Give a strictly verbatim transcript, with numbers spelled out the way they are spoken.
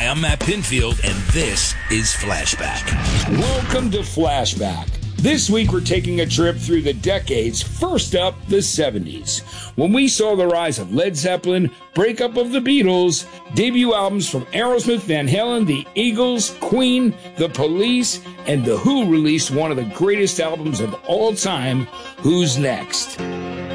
I'm Matt Pinfield, and this is Flashback. Welcome to Flashback. This week we're taking a trip through the decades, first up, the seventies, when we saw the rise of Led Zeppelin, breakup of the Beatles, debut albums from Aerosmith, Van Halen, the Eagles, Queen, The Police, and The Who released one of the greatest albums of all time, Who's Next?